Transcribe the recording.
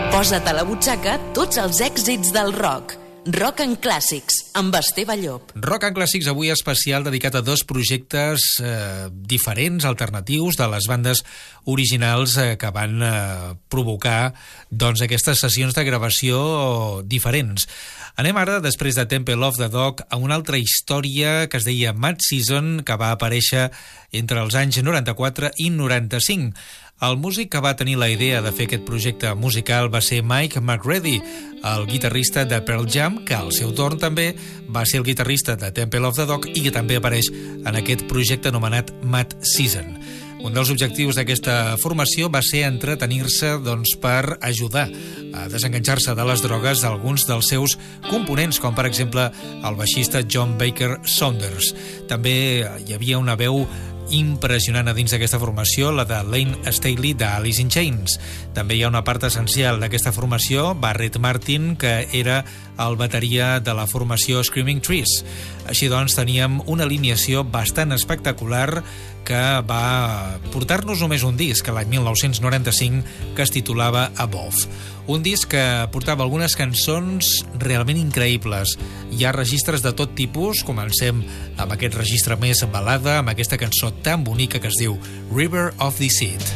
Posa't a la butxaca tots els èxits del rock. Rock en Clàssics, amb Esteve Llop. Rock en Clàssics avui especial dedicat a dos projectes diferents, alternatius, de les bandes originals que van provocar aquestes sessions de gravació diferents. Anem ara, després de Temple of the Dog, a una altra història que es deia Mad Season, que va aparèixer entre els anys 94 i 95. El músic que va tenir la idea de fer aquest projecte musical va ser Mike McReady, el guitarrista de Pearl Jam, que al seu torn també va ser el guitarrista de Temple of the Dog i que també apareix en aquest projecte anomenat Mad Season. Un dels objectius d'aquesta formació va ser entretenir-se per ajudar a desenganxar-se de les drogues d'alguns dels seus components, com per exemple el baixista John Baker Saunders. També hi havia una veu impressionant a dins d'aquesta formació, la de Lane Staley d'Alice in Chains. També hi ha una part essencial d'aquesta formació, Barrett Martin, que era el bateria de la formació Screaming Trees. Així doncs, teníem una alineació bastant espectacular que va portar-nos només un disc, l'any 1995, que es titulava Above. Un disc que portava algunes cançons realment increïbles. Hi ha registres de tot tipus. Comencem amb aquest registre més balada, amb aquesta cançó tan bonica que es diu River of the Seed.